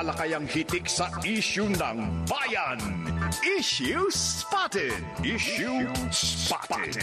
Talakayang hitik sa issue ng bayan. Issue Spotted. Issue Spotted.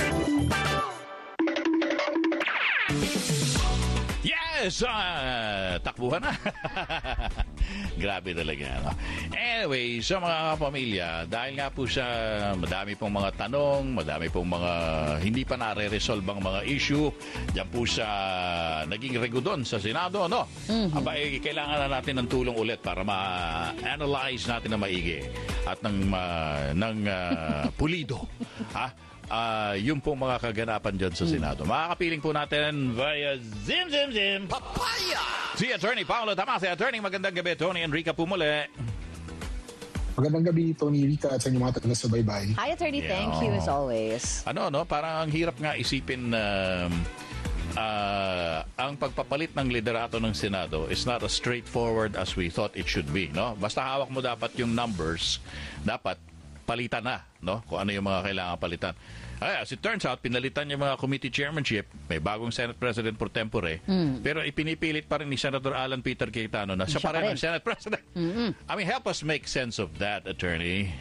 Yes! Takbuhan na. Grabe talaga. No? Anyway, sa mga pamilya, dahil nga po sa madami pong mga tanong, madami pong mga hindi pa nare-resolve ang mga issue, dyan po sa naging regodon sa Senado, no? Aba, kailangan na natin ng tulong ulit para ma-analyze natin na maigi at ng pulido. Ha? Yung pong mga kaganapan dyan sa Senado. Makakapiling po natin via Zim Papaya! Si Attorney Paolo Tamasi. Attorney, magandang gabi. Tony Enrica po muli. Magandang gabi, Tony Enrica at sa inyong mga taga-subaybay. Hi, Attorney. Thank you as always. Parang ang hirap nga isipin na ang pagpapalit ng liderato ng Senado is not as straightforward as we thought it should be, no? Basta hawak mo dapat yung numbers, dapat palitan na, no? Kung ano yung mga kailangan palitan. As it turns out, pinalitan yung mga committee chairmanship, may bagong Senate President pro tempore, pero ipinipilit pa rin ni Senator Alan Peter Cayetano na siya pa rin ang Senate President. I mean, help us make sense of that, Attorney.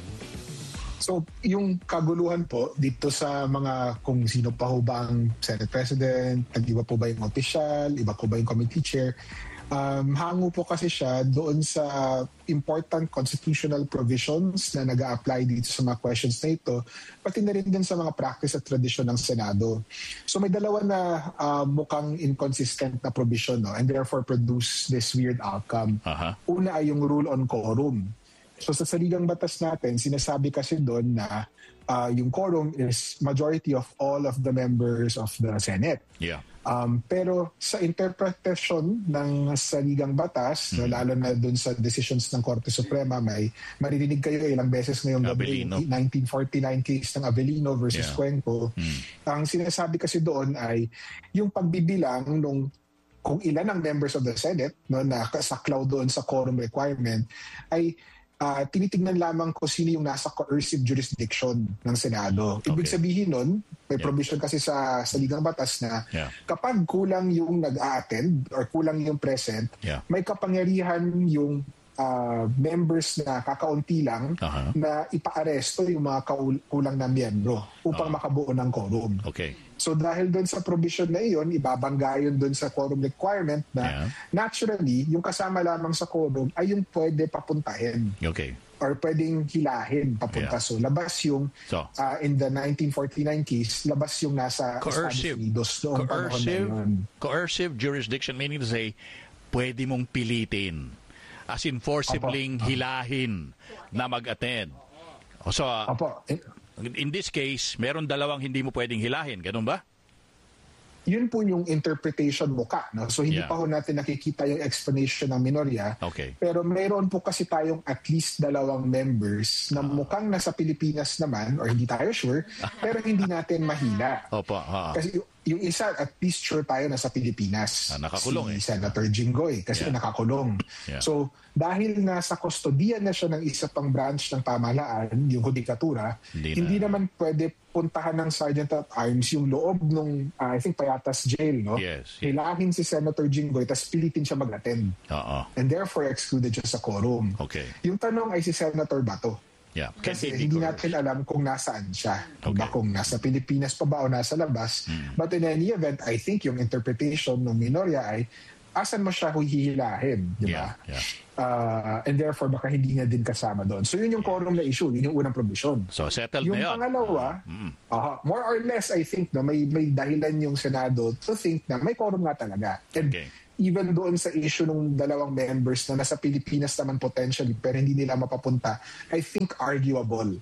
So, yung kaguluhan po dito sa mga kung sino pa ho ba ang Senate President, nag-iba po ba yung official, iba po ba yung committee chair, hango po kasi siya doon sa important constitutional provisions na nag-a-apply dito sa mga questions na ito, pati na rin din sa mga practice at tradisyon ng Senado. So may dalawa na mukhang inconsistent na provision, no? And therefore produce this weird outcome. Una ay yung rule on quorum. So sa saligang batas natin, sinasabi kasi doon na yung quorum is majority of all of the members of the Senate. Yeah. Pero sa interpretation ng saligang batas, lalo na doon sa decisions ng Korte Suprema, may maririnig kayo ilang beses ngayong gabi, 1949 case ng Avellino versus Cuenco. Ang sinasabi kasi doon ay yung pagbibilang nung kung ilan ang members of the Senate, no, na kasaklaw doon sa quorum requirement, ay tinitignan lamang kung sino yung nasa coercive jurisdiction ng Senado. Ibig sabihin nun, may provision kasi sa ligang batas na kapag kulang yung nag-a-attend or kulang yung present, may kapangyarihan yung members na kakaunti lang na ipa-aresto yung mga kulang na miyembro upang makabuo ng quorum. So dahil doon sa provision na iyon, ibabangga yun doon sa quorum requirement na naturally, yung kasama lamang sa quorum ay yung pwede papuntahin. Or pwedeng hilahin papunta. So labas yung in the 1949 case, labas yung nasa coercive. Coercive jurisdiction, meaning to say, pwede mong pilitin. As in forcibly hilahin na mag-attend. So, in this case, meron dalawang hindi mo pwedeng hilahin. Ganun ba? Yun po yung interpretation mo ka. No? So, hindi pa ho natin nakikita yung explanation ng minorya. Pero meron po kasi tayong at least dalawang members na mukhang nasa Pilipinas naman, or hindi tayo sure, pero hindi natin mahila. Kasi yung isa, at least sure tayo nasa Pilipinas. Nakakulong si Senator Jinggoy kasi nakakulong. So, dahil nasa kustodiyan na siya ng isa pang branch ng pamahalaan, yung hudikatura, hindi naman pwede puntahan ng Sergeant at Arms yung loob nung, I think, Payatas Jail, no? Hilahin si Senator Jinggoy, tapos pilitin siya mag-attend. And therefore, excluded siya sa quorum. Yung tanong ay si Senator Bato. Kasi hindi natin alam kung nasaan siya. Kung nasa Pilipinas pa ba o nasa labas. But in any event, I think yung interpretation ng minorya ay asan mo siya hihilahin, di ba? And therefore, baka hindi nga din kasama doon. So yun yung quorum na issue, yun yung unang provision. So settled yung na yun. Yung pangalawa, more or less, I think, no, may dahilan yung Senado to think na may quorum nga talaga. And even doon sa issue ng dalawang members na nasa Pilipinas naman potentially pero hindi nila mapapunta, I think arguable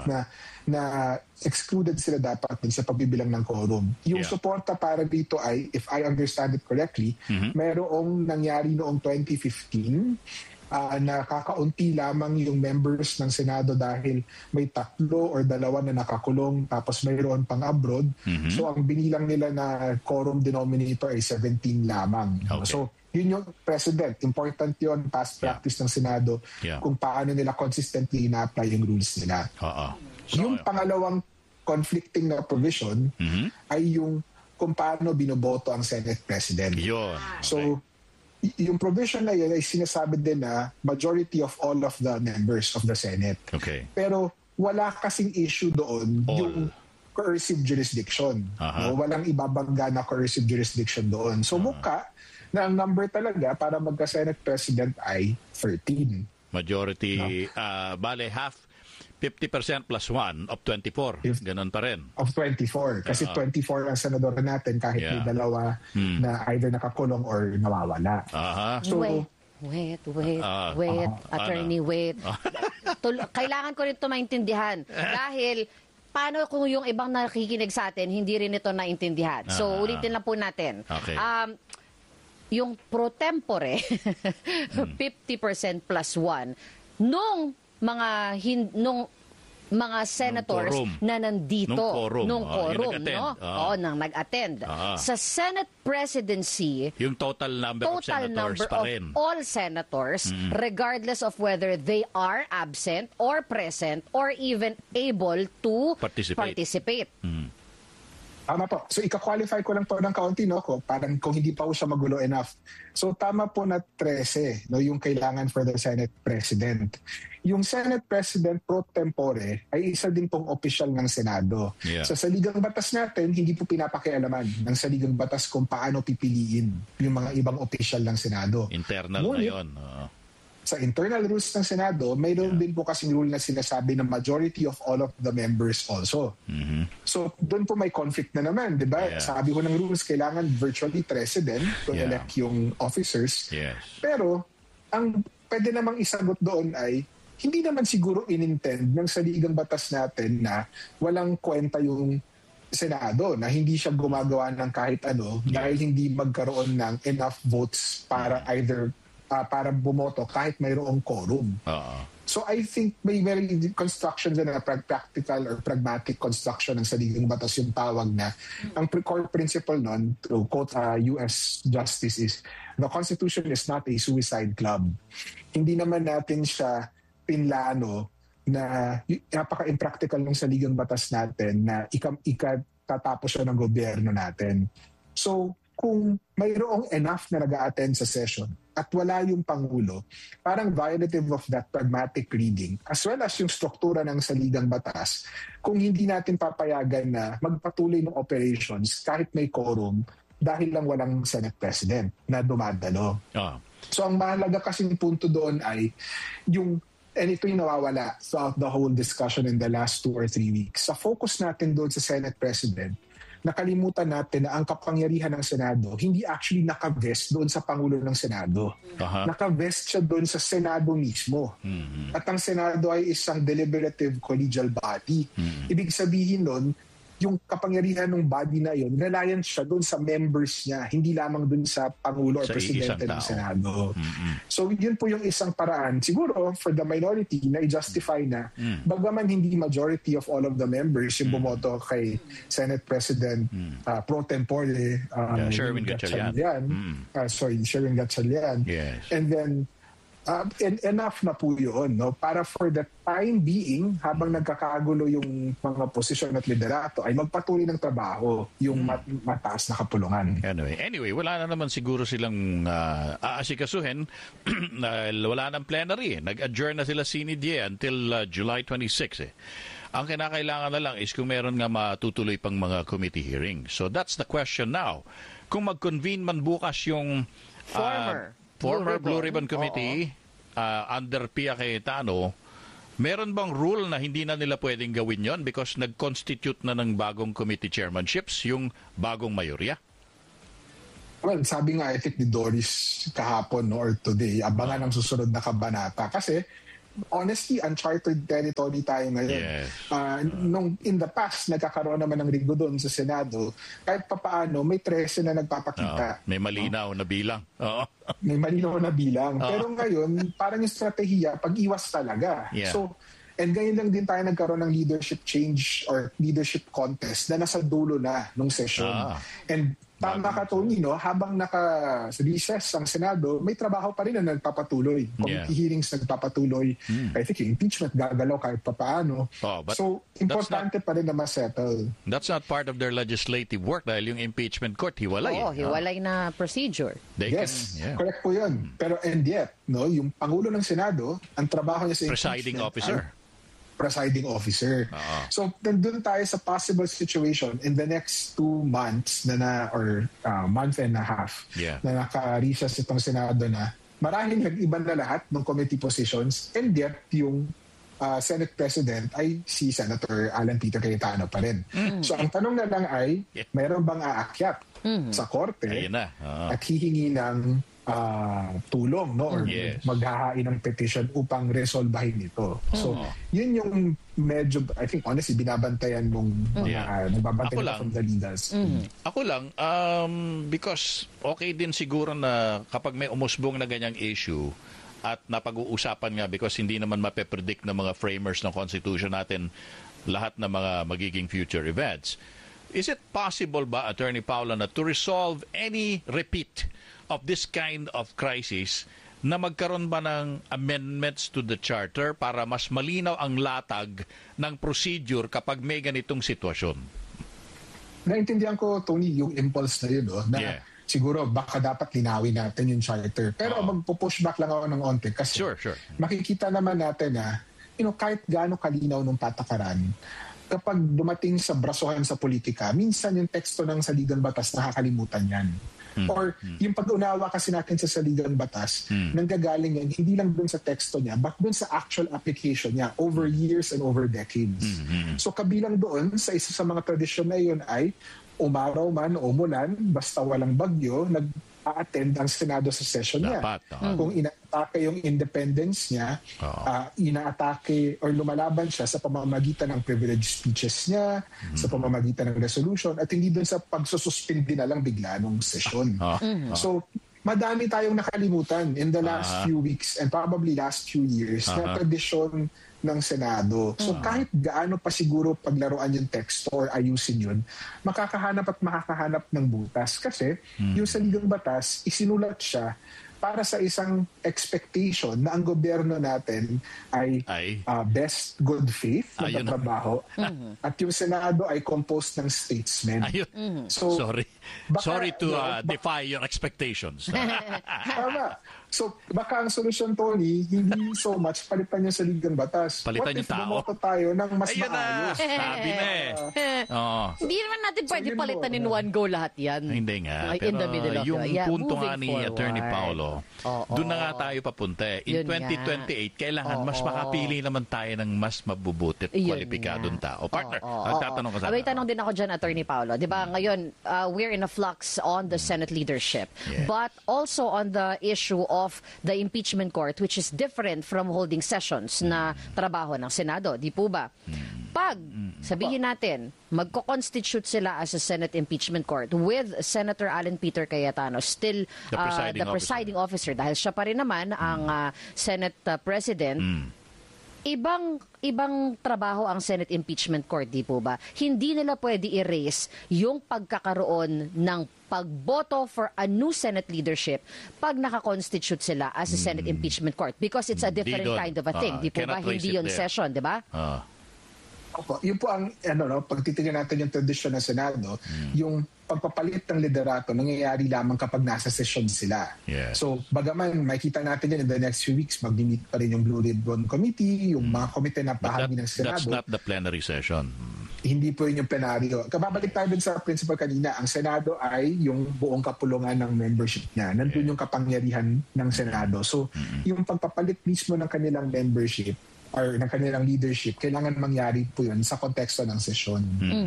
na excluded sila dapat din sa pagbibilang ng quorum. Yung suporta para dito ay, if I understand it correctly, mayroong nangyari noong 2015 na kakaunti lamang yung members ng Senado dahil may 3 or 2 na nakakulong tapos mayroon pang abroad. So ang binilang nila na quorum denominator ay 17 lamang. So yun yung precedent. Important yun, past practice ng Senado kung paano nila consistently ina-apply yung rules nila. Yung pangalawang conflicting na provision ay yung kung paano binoboto ang Senate President. So yung provision na yun ay sinasabi din na majority of all of the members of the Senate. Okay. Pero wala kasing issue doon All. yung coercive jurisdiction. No? Walang ibabangga na coercive jurisdiction doon. So mukha na ang number talaga para magka-Senate President ay 13. Majority, bale half, 50% plus 1 of 24. Ganon pa rin. Of 24. Kasi 24 ang senador natin kahit may dalawa na either nakakulong or nawawala. So, Wait. Attorney, wait. Kailangan ko rin ito maintindihan. Dahil, paano kung yung ibang nakikinig sa atin, hindi rin ito naintindihan? So, ulitin lang po natin. Okay. Yung pro tempore, 50% plus 1, nung mga senators na nandito nung quorum nang nag-attend sa Senate presidency, yung total number of senators pa rin, all senators regardless of whether they are absent or present or even able to participate. Tama po. So, ika-qualify ko lang po ng kaunti, no? Parang kung hindi pa po siya magulo enough. So, tama po na 13, no? Yung kailangan for the Senate President. Yung Senate President pro tempore ay isa din pong opisyal ng Senado. Yeah. So, sa ligang batas natin, hindi po pinapakialaman ng saligang batas kung paano pipiliin yung mga ibang opisyal ng Senado. Internal na yun. Sa internal rules ng Senado, mayroon din po kasing rule na sinasabi na majority of all of the members also. So, doon po may conflict na naman, di ba? Sabi ko ng rules, kailangan virtually president to elect yung officers. Pero, ang pwede namang isagot doon ay, hindi naman siguro inintend ng saligang batas natin na walang kwenta yung Senado, na hindi siya gumagawa ng kahit ano dahil hindi magkaroon ng enough votes para either para bumoto kahit mayroong quorum. So I think may very construction na practical or pragmatic construction ng saligang batas yung tawag na ang core principle nun, to quote US Justice, is the Constitution is not a suicide club. Hindi naman natin siya pinlano na napaka-impractical ng saligang batas natin na ikatatapos siya ng gobyerno natin. So kung mayroong enough na nag-a-attend sa session at wala yung Pangulo, parang violative of that pragmatic reading, as well as yung struktura ng saligang batas, kung hindi natin papayagan na magpatuloy ng operations kahit may quorum dahil lang walang Senate President na dumadalo. So ang mahalaga kasing punto doon ay yung, and ito yung nawawala throughout the whole discussion in the last 2 or 3 weeks. Sa focus natin doon sa Senate President, nakalimutan natin na ang kapangyarihan ng Senado hindi actually nakavest doon sa Pangulo ng Senado. Nakavest siya doon sa Senado mismo. At ang Senado ay isang deliberative collegial body. Ibig sabihin nun, yung kapangyarihan ng body na yun, reliant siya doon sa members niya, hindi lamang doon sa Pangulo o Presidente ng Senado. So yun po yung isang paraan, siguro for the minority, na i-justify na, bagaman hindi majority of all of the members yung bumoto kay Senate President pro tempore Sherwin Gatchalian. Sherwin Gatchalian. And then, enough na po yun, no? Para for the time being, habang nagkakagulo yung mga posisyon at liderato, ay magpatuloy ng trabaho yung mataas na kapulungan. Anyway, wala na naman siguro silang aasikasuhin. Wala nang plenary. Nag-adjourn na sila sinidye until July 26. Ang kinakailangan na lang is kung meron nga matutuloy pang mga committee hearings. So that's the question now. Kung mag-convene man bukas yung former Blue Ribbon Committee under Pia Cayetano, meron bang rule na hindi na nila pwedeng gawin yon because nag-constitute na ng bagong committee chairmanships yung bagong mayorya? Well, sabi nga I think ni Doris kahapon or today, abangan ang susunod na kabanata. Kasi honestly, uncharted territory tayo ngayon. Nung in the past, nagkakaroon naman ng rigo doon sa Senado, kahit papaano, may 13 na nagpapakita. May malinaw na bilang. May malinaw na bilang. Pero ngayon, parang yung strategiya, pag-iwas talaga. So, and ngayon lang din tayo nagkaroon ng leadership change or leadership contest na nasa dulo na nung session. And tama ka, Tony, no? Habang naka-recess ang Senado, may trabaho pa rin na nagpapatuloy. Committee hearings nagpapatuloy. I think yung impeachment gagalaw kahit papaano. So, importante pa rin na ma-settle. That's not part of their legislative work dahil yung impeachment court, hiwalay. Hiwalay na procedure. Correct po yun. Pero and yet, no, yung Pangulo ng Senado, ang trabaho niya sa presiding officer. So, nandun tayo sa possible situation in the next 2 months or month and a half na naka-recess itong Senado na marahil nag-iba na lahat ng committee positions and yet yung Senate President ay si Senator Alan Peter Cayetano pa rin. So, ang tanong na lang ay, mayroon bang aakyat sa korte at hihingi ng tulong, no, or maghahain ng petition upang resolbahin ito. So, yun yung medyo, I think honestly, binabantayan nung nagbabantayan from the leaders. Ako lang, because okay din siguro na kapag may umusbong na ganyang issue at napag-uusapan nga because hindi naman mape-predict ng mga framers ng Constitution natin lahat ng mga magiging future events. Is it possible ba, Attorney Paula, na to resolve any repeat of this kind of crisis na magkaroon ba ng amendments to the charter para mas malinaw ang latag ng procedure kapag may ganitong sitwasyon? Naintindihan ko, Tony, yung impulse na yun, na siguro baka dapat linawin natin yung charter. Pero magpo-pushback lang ako ng onte kasi makikita naman natin na kahit gaano kalinaw ng patakaran, kapag dumating sa brasuhan sa politika, minsan yung teksto ng saligang batas nakakalimutan yan. Or yung pag-unawa kasi natin sa saligang batas, nanggagaling yan, hindi lang dun sa teksto niya, but dun sa actual application niya over years and over decades. So kabilang doon, sa isa sa mga tradisyon na yun ay, umaraw man o umulan, basta walang bagyo, nag-a-attend ang Senado sa session niya. Kung inaatake yung independence niya, inaatake or lumalaban siya sa pamamagitan ng privileged speeches niya, sa pamamagitan ng resolution, at hindi dun sa pagsususpindi na lang bigla ng session. So, madami tayong nakalimutan in the last few weeks and probably last few years na tradisyon ng Senado. So kahit gaano pa siguro paglaruan yung teksto or ayusin yun, makakahanap ng butas. Kasi yung saligang batas, isinulat siya para sa isang expectation na ang gobyerno natin ay best good faith na trabaho at yung Senado ay composed ng statesmen. So, sorry to defy your expectations. Tama. So, baka ang solusyon, Tony, hindi so much palitan yung saligang batas. Palitan yung tao. Bumoto tayo ng mas maayos? Sabi na Hindi naman natin pwede palitan in one go lahat yan. Hindi nga. In the middle of yung punto nga ni Attorney Paolo, doon na nga tayo papunta. In 2028, kailangan mas makapili naman tayo ng mas mabubuti at kwalipikadong tao. Partner, tatanong ka sana. May tanong din ako dyan, Attorney Paolo. Diba, ngayon, we're in a flux on the Senate leadership. But also on the issue of the impeachment court, which is different from holding sessions na trabaho ng Senado. Di po ba? Pag, sabihin natin, magko-constitute sila as a Senate impeachment court with Senator Alan Peter Cayetano still the presiding officer dahil siya pa rin naman ang Senate President. Ibang trabaho ang Senate Impeachment Court, di po ba? Hindi nila pwede erase yung pagkakaroon ng pagboto for a new Senate leadership pag naka-constitute sila as a Senate Impeachment Court because it's a different kind of a thing. Di po ba? Hindi yun session, di ba? Opo, yun po ang, pag titignan natin yung tradisyon ng Senado, yung pagpapalit ng liderato nangyayari lamang kapag nasa session sila. So, bagaman makita natin yan in the next few weeks, mag-meet pa rin yung Blue Ribbon Committee, yung mga komite na bahagi ng Senado. That's not the plenary session. Hindi po yun yung plenaryo. Kababalik tayo dun sa principle kanina, ang Senado ay yung buong kapulungan ng membership niya. Nandun yung kapangyarihan ng Senado. So, yung pagpapalit mismo ng kanilang membership or ng kanilang leadership, kailangan mangyari po yun sa konteksto ng sesyon.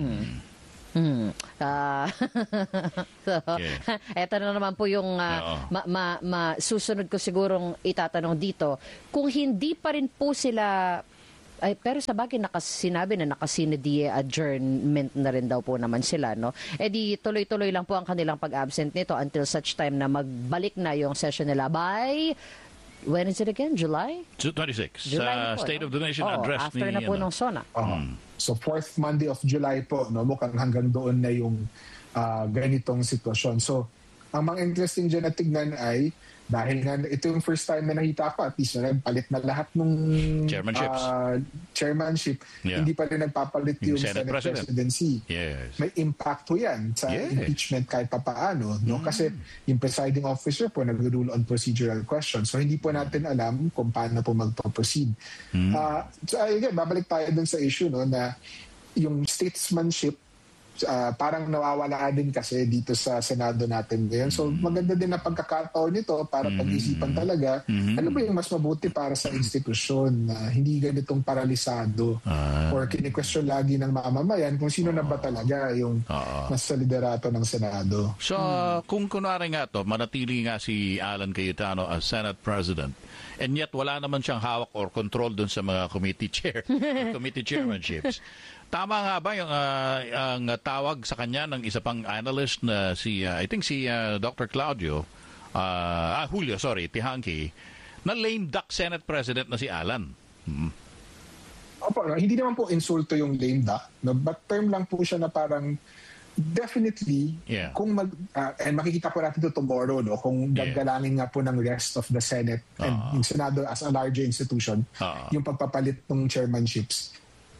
Eto na naman po yung susunod ko sigurong itatanong dito. Kung hindi pa rin po sila pero sa bagay sinabi na nakasinadie adjournment na rin daw po naman sila, no? Di tuloy-tuloy lang po ang kanilang pag-absent nito until such time na magbalik na yung session nila by when is it again? July? 26. July po, State of the Nation address after na po ng SONA. So 4th Monday of July po, no? Mukhang hanggang doon na yung ganitong sitwasyon. So, ang mga interesting dyan na tignan ay dahil nga ito yung first time na nakita ko, at least na palit na lahat ng chairmanship, hindi pa rin nagpapalit yung Senate presidency. Yes. May impact po yan sa impeachment kahit papaano. No? Kasi yung presiding officer po nag-rule on procedural questions. So hindi po natin alam kung paano po magpo-proceed. So again, babalik tayo dun sa issue no, na yung statesmanship parang nawawala din kasi dito sa Senado natin ngayon. So maganda din na pagkakataon nito para pag-isipan talaga ano ba yung mas mabuti para sa institusyon na hindi ganitong paralisado or kini-question lagi ng mamamayan kung sino na ba talaga yung nasa liderato ng Senado. So kung kunwari nga to, manatili nga si Alan Cayetano as Senate President and yet wala naman siyang hawak or control dun sa mga committee chairmanships. Tama nga ba yung ang tawag sa kanya ng isa pang analyst na I think si Dr. Julio Tihanki, na lame duck Senate President na si Alan? Opo, hindi naman po insulto yung lame duck, no? But term lang po siya na parang definitely, kung and makikita po natin ito tomorrow, no, kung gagalangin nga po ng rest of the Senate and yung Senado as a larger institution, yung pagpapalit ng chairmanships,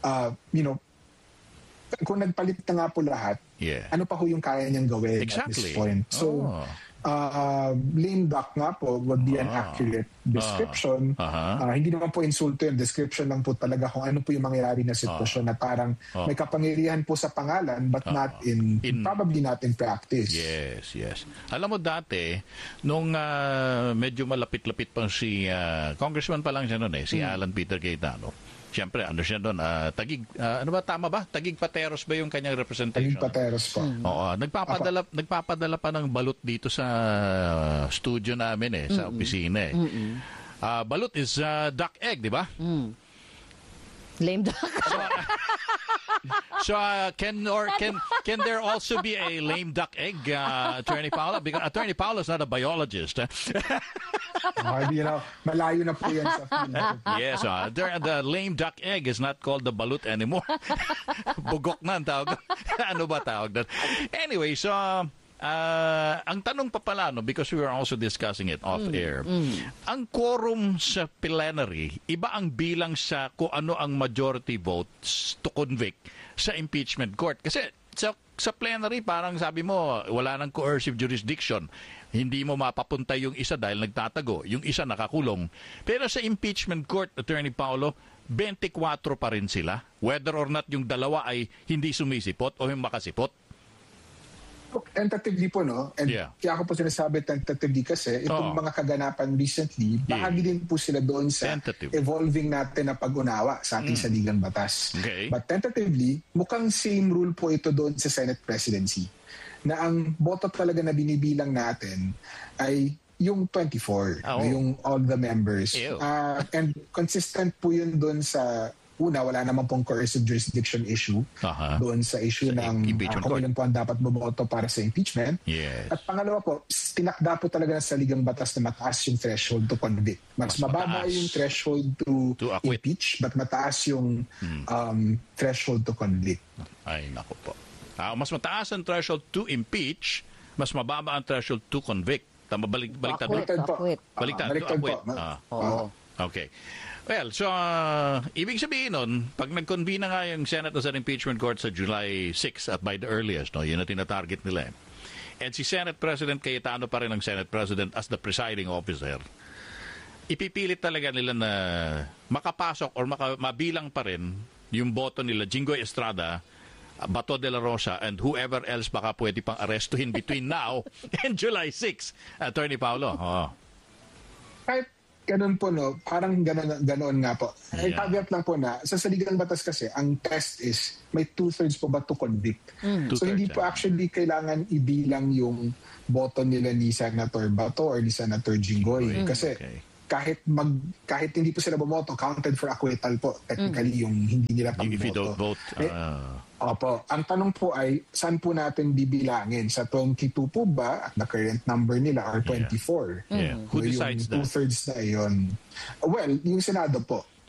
kung nagpalit na nga po lahat, ano pa po yung kaya niyang gawin at this point. So, lame duck nga po would be an accurate description. Hindi naman po insulto yung description lang po talaga kung ano po yung mangyayari na sitwasyon na parang may kapangyarihan po sa pangalan but not probably not in practice. Yes. Alam mo dati, nung medyo malapit-lapit pang si Congressman pa lang siya noon si Alan Peter Cayetano. Siyempre, ano siya doon? Tama ba? Tagig Pateros ba yung kanyang representation? Tagig Pateros po. Oo. Nagpapadala pa ng balot dito sa studio namin sa opisina Balot is duck egg, di ba? Lame duck. So can there also be a lame duck egg, Attorney Paolo? Because Attorney Paolo is not a biologist. Malayo na po yan sa field. Yes, the lame duck egg is not called the balut anymore. Bugok na ang tawag. Ano ba tawag doon? Anyway, so ang tanong pa pala, because we were also discussing it off-air, ang quorum sa plenary, iba ang bilang sa kung ano ang majority votes to convict sa impeachment court. Kasi sa plenary, parang sabi mo, wala nang coercive jurisdiction. Hindi mo mapapunta yung isa dahil nagtatago. Yung isa nakakulong. Pero sa impeachment court, Attorney Paolo, 24 pa rin sila. Whether or not yung dalawa ay hindi sumisipot o yung makasipot. Tentatively po, no? And kaya ako po sinasabi tentatively kasi itong mga kaganapan recently, bahagi din po sila doon sa evolving natin na pag-unawa sa ating saligang batas. Okay. But tentatively, mukhang same rule po ito doon sa Senate presidency. Na ang boto talaga na binibilang natin ay yung 24, yung all the members. And consistent po yun doon sa wala naman pong coercive jurisdiction issue doon sa issue ng kung ilan po ang dapat bumoto para sa impeachment. At pangalawa po, tinakda po talaga sa saligang batas na mataas yung threshold to convict. Mas mababa yung threshold to impeach, but mataas yung threshold to convict. Ay, naku po. Mas mataas ang threshold to impeach, mas mababa ang threshold to convict. Baliktad po. Baliktad po. Okay. Well, so, ibig sabihin nun, pag nag-convene na nga yung Senate as an impeachment court sa July 6 at by the earliest, yun na tinatarget nila. And si Senate President Cayetano pa rin ang Senate President as the presiding officer. Ipipilit talaga nila na makapasok or mabilang pa rin yung boto nila, Jinggoy Estrada, Bato de la Rosa, and whoever else baka pwede pang arestuhin between now and July 6. Attorney Paolo. Kahit ganun po, parang ganoon nga po. Ay caveat lang po na sa saligang batas kasi, ang test is may 2/3 po ba to convict. So hindi po actually kailangan ibilang yung boto nila ni Senator Bato or ni Senator Jinggoy. Kasi kahit hindi po sila bumoto, counted for acquittal po. Technically, yung hindi nila pang-boto. If you don't vote. Opo. Ang tanong po ay, saan po natin bibilangin? Sa 22 po ba? At the current number nila are 24. Who decides that? Yung 2/3 na yun. Well, yung Senado po.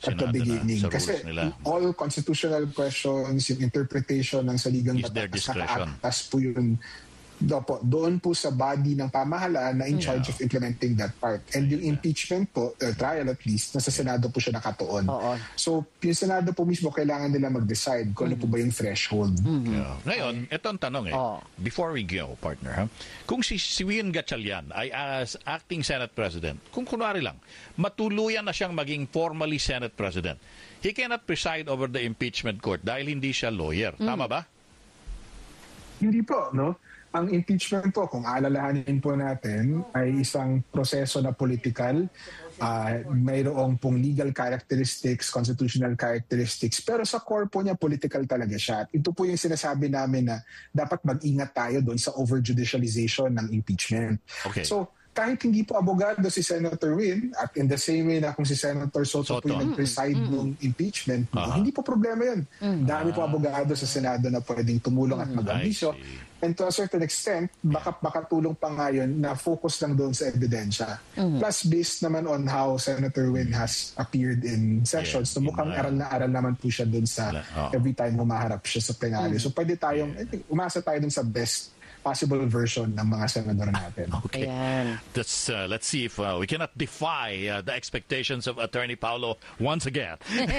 at the beginning. Kasi all constitutional questions, yung interpretation ng saligang batas, naka-aktas po yun doon po sa body ng pamahalaan na in charge of implementing that part. And yung impeachment po, trial at least, nasa Senado po siya nakatuon. So, yung Senado po mismo, kailangan nila mag-decide kung ano po ba yung threshold. Ngayon, ito ang tanong before we go, partner, kung si Win Gatchalian ay as acting Senate President, kung kunwari lang, matuluyan na siyang maging formally Senate President, he cannot preside over the impeachment court dahil hindi siya lawyer. Tama ba? Hindi po, no? Ang impeachment po, kung alalahanin po natin, ay isang proseso na political. Mayroong pong legal characteristics, constitutional characteristics, pero sa core po niya, political talaga siya. At ito po yung sinasabi namin na dapat mag-ingat tayo doon sa over-judicialization ng impeachment. Okay. So, kahit hindi po abogado si Senator Win, at in the same way na kung si Senator Soto po yung nag-preside ng impeachment, hindi po problema yun. Dami po abogado sa Senado na pwedeng tumulong at mag-ambisyo. And to a certain extent, baka tulong pa nga yun na focus lang doon sa ebidensya. Plus, based naman on how Senator Win has appeared in sessions, so mukhang aral na aral naman po siya doon sa every time humaharap siya sa plenaryo. So pwede tayong, umasa tayo doon sa best possible version ng mga senador natin. Okay. Let's see if we cannot defy the expectations of Attorney Paulo once again.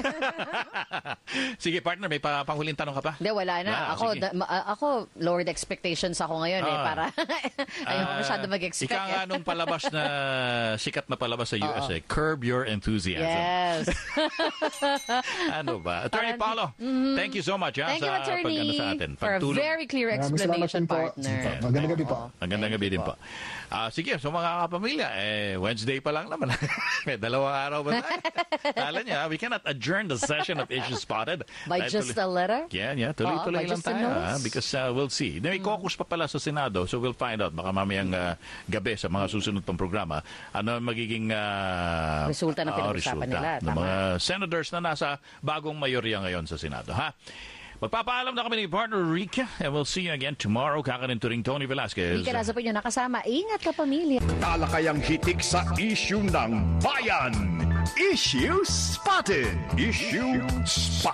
Sige, partner, may panghuling tanong ka pa? Hindi, wala na. Ako, lowered expectations ako ngayon para ayaw masyado mag-expect. Ika nga nung palabas na sikat na palabas sa USA, Curb Your Enthusiasm. Yes. Ano ba? Attorney Paulo, thank you so much thank you, Attorney, sa atin. for a very clear explanation, partner. Magandang gabi po. Magandang gabi din po. Sige, so mga kapamilya, Wednesday pa lang naman. May 2 araw ba tayo? Kala niya, we cannot adjourn the session of Issues Spotted. By just a letter? Yeah, tuloy-tuloy lang tayo. Because we'll see. May caucus pa pala sa Senado, so we'll find out. Baka mamayang gabi sa mga susunod pang programa, ano magiging resulta na pinag-usapan nila. Ng mga senators na nasa bagong mayorya ngayon sa Senado. Magpapaalam na kami ni partner Rica, and we'll see you again tomorrow. Kakaninto ring Tony Velasquez. Rica Lazo po inyo nakasama. Ingat ka, pamilya. Talakayang hitik sa issue ng bayan. Issue Spotted. Issue Spotted.